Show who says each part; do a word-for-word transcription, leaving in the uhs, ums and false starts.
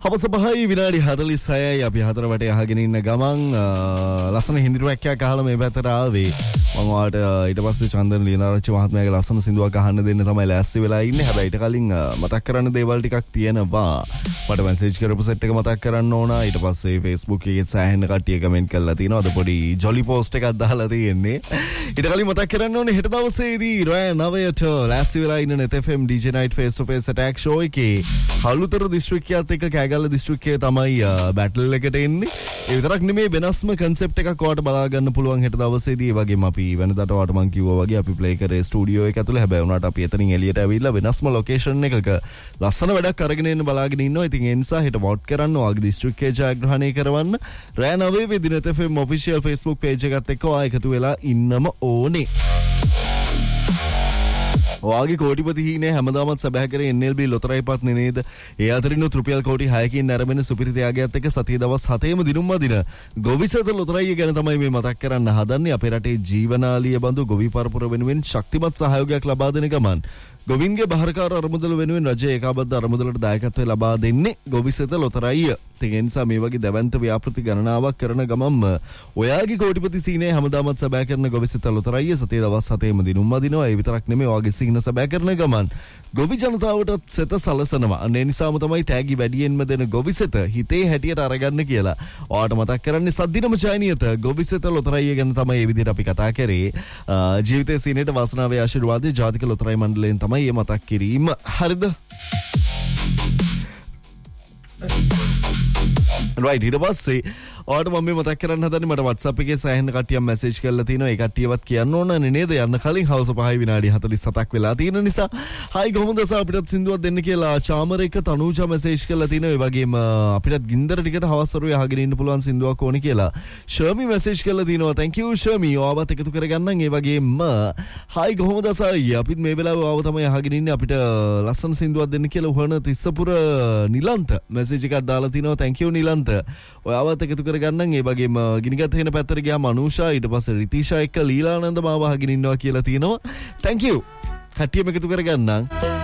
Speaker 1: හවස පහයි විනාඩි හතළිස් හයයි අපි හතර වටේ අහගෙන ඉන්න ගමන් ලස්සන හින්දි රැක්කයක් අහලා මේ පැත්තට ආවේ. මම ඔයාලට ඊට පස්සේ චන්දන ලියනාරච්චි මහත්මයාගේ ලස්සන සින්දුවක් අහන්න දෙන්න තමයි ලෑස්ති වෙලා ඉන්නේ. හැබැයි ඊට කලින් මතක් කරන්න දේවල් ටිකක් තියෙනවා. මට මැසේජ් කරපු සෙට් එක මතක් කරන්න ඕන. ඊට පස්සේ Facebook එකේ සෑහෙන කට්ටිය කමෙන්ට් කරලා තිනවා. අද පොඩි ජොලි පෝස්ට් එකක් දාලා තියෙන්නේ. ඊට කලින් මතක් කරන්න ඕනේ හෙට දවසේදී රෑ නවයට ලෑස්ති වෙලා ඉන්න net F M D J Night face to face attack show එකේ හලුතර දිස්ත්‍රික්කයත් එක්ක කෑගල්ල දිස්ත්‍රික්කයේ තමයි බැටල් එකට එන්නේ. ඒ විතරක් නෙමෙයි වෙනස්ම concept එකක් ඔයාලට බලා ගන්න පුළුවන් හෙට දවසේදී. ඒ වගේම අපි වෙනදාට ඔයාලට මම කිව්වා වගේ අපි play කරේ ස්ටුඩියෝ එක ඇතුලේ. හැබැයි උනාට අපි එතනින් එළියට ඇවිල්ලා වෙනස්ම location එකක ලස්සන වැඩක් අරගෙන එන්න බලාගෙන ඉන්නවා. ඉතින් ඒ නිසා හෙට vote කරන්න ඔයාගේ දිස්ත්‍රික්කයේ ජයග්‍රහණය කරවන්න. රෑ නවයේ වෙදි net F M official Facebook page එකත් එක්ක ඔයා එකතු වෙලා ඉන්නම ඕනේ. ඔයාගේ කෝටිපති හීනේ හැමදාමත් සබහ කරේ N L B ලොතරැයිපත් නේද? ඒ අතරිනුත් රුපියල් කෝටි හයකින් නැරඹෙන සුපිරි ත්‍යාගයත් එක්ක සතිය දවස් හතේම දිනුම් වදින ගොවිසත ලොතරැයිය ගැන තමයි මේ මතක් කරන්න හදන්නේ. අපේ රටේ ජීවනාලිය බඳු ගොවි පරපුර වෙනුවෙන් ශක්තිමත් සහයෝගයක් ලබා දෙන ගමන් ගොවින්ගේ බහරකාර අරමුදල වෙනුවෙන් රජය ඒකාබද්ධ අරමුදලට දායකත්වය ලබා දෙන්නේ ගොවිසත ලොතරැයිය. ඒ නිසා මේ වගේ දැවැන්ත ව්‍යාපෘති ගණනාවක් කරන ගමන්ම ඔයාගේ කෝටිපති සීනේ හැමදාමත් සබහ කරන ගොවිසත ලොතරැයිය සතිය දවස් හතේම දිනුම් වදිනවා. ඒ විතරක් නෙමෙයි ඔයාගේ සීන සබහ කරන ගමන් ගොවි ජනතාවටත් සෙත සලසනවා. අන්න ඒ නිසාම තමයි තෑගි වැඩියෙන්ම දෙන ගොවිසත හිතේ හැටියට අරගන්න කියලා. ඔයාට මතක් කරන්නේ සද්දිනම ඡායනියත ගොවිසත ලොතරැයිය ගැන තමයි මේ විදිහට අපි කතා කරේ. ජීවිතයේ සීනේට වාසනාවේ ආශිර්වාදයේ ජාතික ලොතරැයි මණ්ඩලයෙන් තමයි මේ මතක් කිරීම. හරිද? right ඊට පස්සේ ඔයාලට මම මේ මතක් කරන්න හදන්නේ මට WhatsApp එකේ සෑහෙන කට්ටියක් මැසේජ් කරලා තිනවා. ඒ කට්ටියවත් කියන්න ඕන නේද? යන්න කලින් හවස පහයි විනාඩි හතළිස් හතක් වෙලා තියෙන නිසා හයි කොහොමද සර් අපිටත් සින්දුවක් දෙන්න කියලා චාමර එක තනුජා මැසේජ් කරලා තිනවා. ඒ වගේම අපිටත් ගින්දර ටිකට හවස් වරුවේ අහගෙන ඉන්න පුළුවන් සින්දුවක් ඕනේ කියලා ශර්මි මැසේජ් කරලා තිනවා. thank you ශර්මි. ඔයාවත් එකතු කරගන්නම්. ඒ වගේම හයි කොහොමද සර් අපිත් මේ වෙලාවේ ආව තමයි අහගෙන ඉන්නේ. අපිට ලස්සන සින්දුවක් දෙන්න කියලා උහන තිස්සපුර නිලන්ත මැසේජ් එකක් දාලා තිනවා. thank you Nilantha. ඔයාවත් එකතු කරගන්න. ඒ වගේම ගිනිගත් හේන පැත්තට ගියාම අනුෂා ඊට පස්සේ රිතිෂා එක්ක ලීලානන්ද මාව අහගෙන ඉන්නවා කියලා තියෙනවා. thank you. කට්ටියම එකතු කරගන්න.